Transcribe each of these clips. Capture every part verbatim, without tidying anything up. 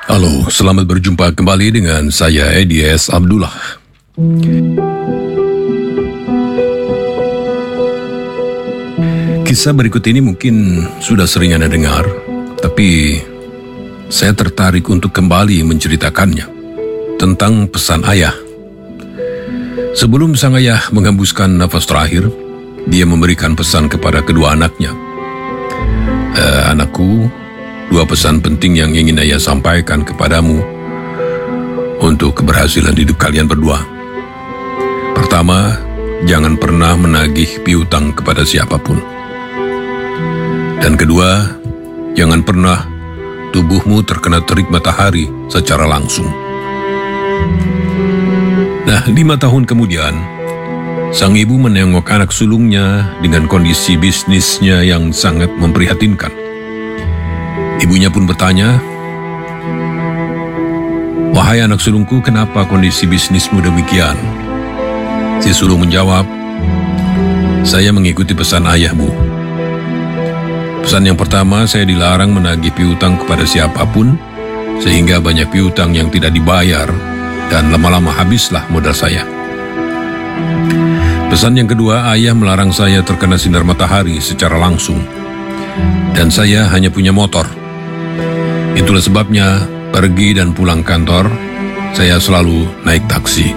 Halo, selamat berjumpa kembali dengan saya Edi S. Abdullah. Kisah berikut ini mungkin sudah sering Anda dengar, tapi saya tertarik untuk kembali menceritakannya tentang pesan ayah. Sebelum sang ayah menghembuskan nafas terakhir, dia memberikan pesan kepada kedua anaknya. Eh, anakku, dua pesan penting yang ingin ayah sampaikan kepadamu untuk keberhasilan hidup kalian berdua. Pertama, jangan pernah menagih piutang kepada siapapun. Dan kedua, jangan pernah tubuhmu terkena terik matahari secara langsung. Nah, lima tahun kemudian, sang ibu menengok anak sulungnya dengan kondisi bisnisnya yang sangat memprihatinkan. Ibunya pun bertanya, "Wahai anak sulungku, kenapa kondisi bisnismu demikian?" Si sulung menjawab, "Saya mengikuti pesan ayahmu. Pesan yang pertama, saya dilarang menagih piutang kepada siapapun, sehingga banyak piutang yang tidak dibayar, dan lama-lama habislah modal saya. Pesan yang kedua, ayah melarang saya terkena sinar matahari secara langsung, dan saya hanya punya motor. Itulah sebabnya pergi dan pulang kantor, saya selalu naik taksi."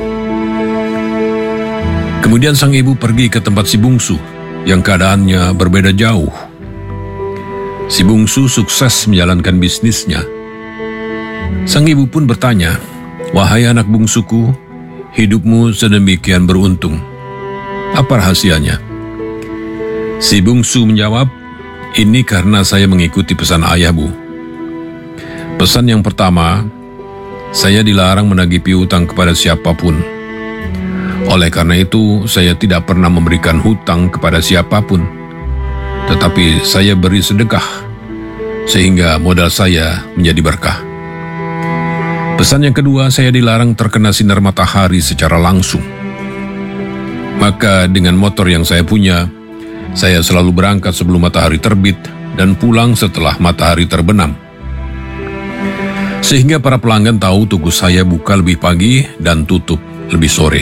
Kemudian sang ibu pergi ke tempat si bungsu, yang keadaannya berbeda jauh. Si bungsu sukses menjalankan bisnisnya. Sang ibu pun bertanya, "Wahai anak bungsuku, hidupmu sedemikian beruntung. Apa rahasianya?" Si bungsu menjawab, "Ini karena saya mengikuti pesan ayah, Bu. Pesan yang pertama, saya dilarang menagih piutang kepada siapapun. Oleh karena itu, saya tidak pernah memberikan hutang kepada siapapun, tetapi saya beri sedekah, sehingga modal saya menjadi berkah. Pesan yang kedua, saya dilarang terkena sinar matahari secara langsung. Maka dengan motor yang saya punya, saya selalu berangkat sebelum matahari terbit dan pulang setelah matahari terbenam. Sehingga para pelanggan tahu toko saya buka lebih pagi dan tutup lebih sore."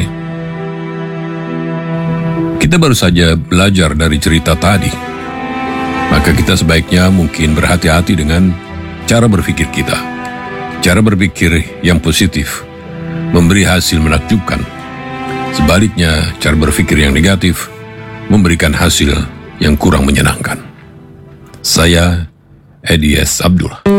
Kita baru saja belajar dari cerita tadi. Maka kita sebaiknya mungkin berhati-hati dengan cara berpikir kita. Cara berpikir yang positif memberi hasil menakjubkan. Sebaliknya, cara berpikir yang negatif memberikan hasil yang kurang menyenangkan. Saya Edi S. Abdullah.